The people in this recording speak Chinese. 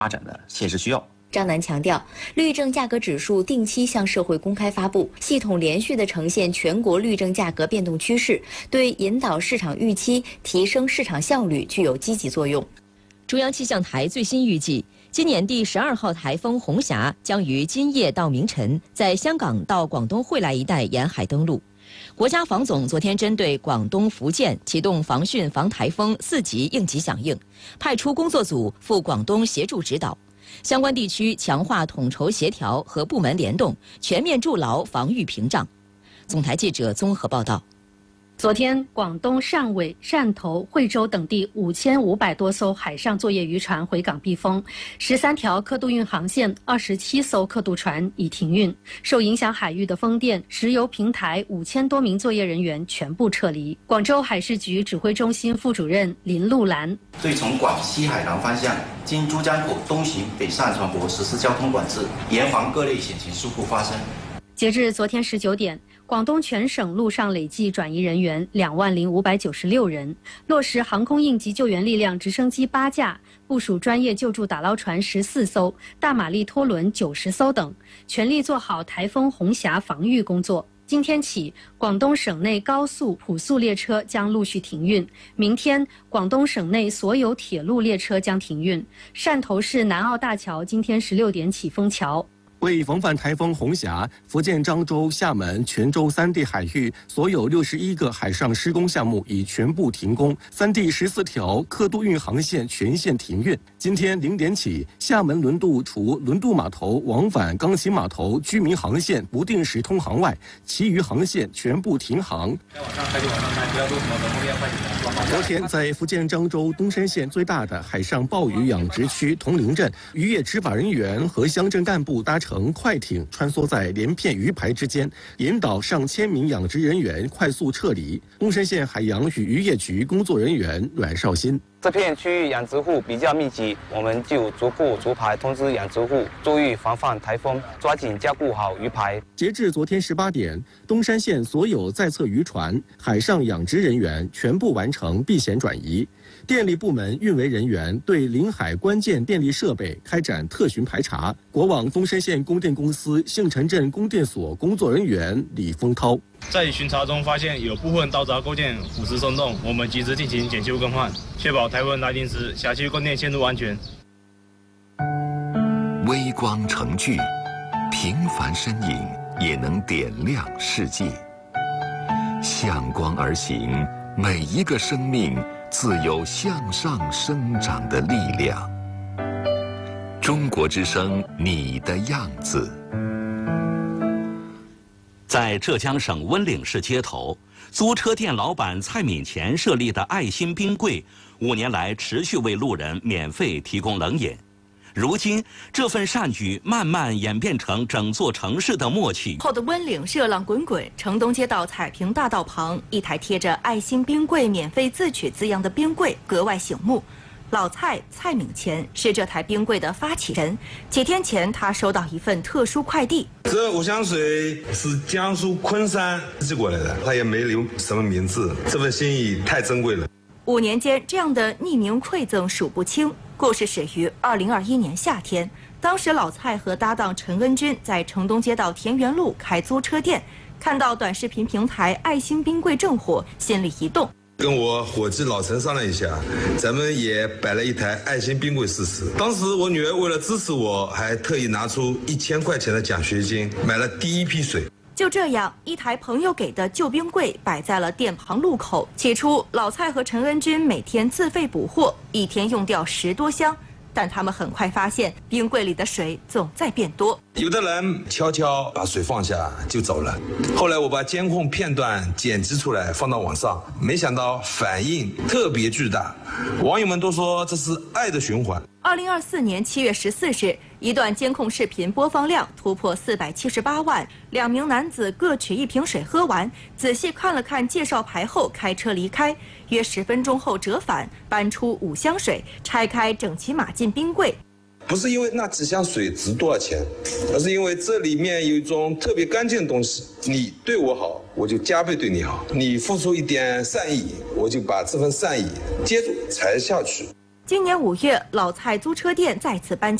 发展的切实需要。 张楠强调，绿证价格指数定期向社会公开发布，系统连续地呈现全国绿证价格变动趋势，对引导市场预期、提升市场效率具有积极作用。 中央气象台最新预计，今年第12号台风红霞将于今夜到明晨在香港到广东惠来一带沿海登陆。国家防总昨天针对广东、福建启动防汛防台风4级应急响应，派出工作组赴广东协助指导。相关地区强化统筹协调和部门联动，全面筑牢防御屏障。总台记者综合报道。 昨天，广东汕尾、汕头、惠州等地5500多艘海上作业渔船回港避风，13条客渡运航线、27艘客渡船已停运。受影响海域的风电、石油平台5000多名作业人员全部撤离。广州海事局指挥中心副主任林路兰对从广西海南方向经珠江口东行北上船舶实施交通管制，严防各类险情事故发生。 截至昨天19点，广东全省陆上累计转移人员20596人，落实航空应急救援力量直升机8架，部署专业救助打捞船14艘、大马力拖轮90艘等，全力做好台风红霞防御工作。今天起，广东省内高速、普速列车将陆续停运。明天，广东省内所有铁路列车将停运。汕头市南澳大桥今天16点起封桥。 为防范台风红霞，福建漳州、厦门、泉州3地海域所有61个海上施工项目已全部停工，3地14条客渡运航线全线停运。今天0点起，厦门轮渡除轮渡码头往返钢琴码头居民航线不定时通航外，其余航线全部停航。昨天，在福建漳州东山县最大的海上鲍鱼养殖区铜陵镇，渔业执法人员和乡镇干部搭乘快艇穿梭在连片鱼排之间，引导上千名养殖人员快速撤离。东山县海洋与渔业局工作人员阮绍新： 这片区域养殖户比较密集，我们就逐户逐排通知养殖户注意防范台风，抓紧加固好鱼排。 截至昨天18点，东山县所有在册渔船、海上养殖人员全部完成避险转移。电力部门运维人员对临海关键电力设备开展特巡排查。国网东山县供电公司杏城镇供电所工作人员李丰涛： 在巡查中发现有部分道闸构件腐蚀松动，我们及时进行检修更换，确保台风来临时辖区供电线路安全。 微光成炬，平凡身影也能点亮世界。向光而行，每一个生命自有向上生长的力量。中国之声，你的样子。 在浙江省温岭市街头，租车店老板蔡敏前设立的爱心冰柜，5年来持续为路人免费提供冷饮。如今，这份善举慢慢演变成整座城市的默契。 后的温岭热浪滚滚，城东街道彩屏大道旁，一台贴着“爱心冰柜免费自取”字样的冰柜格外醒目。老蔡敏前是这台冰柜的发起人。几天前，他收到一份特殊快递。 这5箱水是江苏昆山寄过来的，他也没留什么名字，这份心意太珍贵了。 5年间，这样的匿名馈赠数不清。故事始于2021年夏天，当时老蔡和搭档陈恩军在城东街道田园路开租车店，看到短视频平台爱心冰柜正火，心里一动。 跟我伙计老陈商量一下，咱们也摆了一台爱心冰柜试试。当时我女儿为了支持我，还特意拿出1000块钱的奖学金，买了第一批水。 就这样，一台朋友给的旧冰柜摆在了店旁路口。起初，老蔡和陈恩军每天自费补货，一天用掉10多箱。但他们很快发现，冰柜里的水总在变多。 有的人悄悄把水放下就走了。后来我把监控片段剪辑出来放到网上，没想到反应特别巨大，网友们都说这是爱的循环。 2024年7月14日，一段监控视频播放量突破478万，2名男子各取1瓶水喝完，仔细看了看介绍牌后开车离开。约10分钟后折返，搬出5箱水，拆开整齐码进冰柜。 不是因为那几箱水值多少钱，而是因为这里面有一种特别干净的东西。你对我好，我就加倍对你好；你付出一点善意，我就把这份善意接住才下去。 今年5月，老蔡租车店再次搬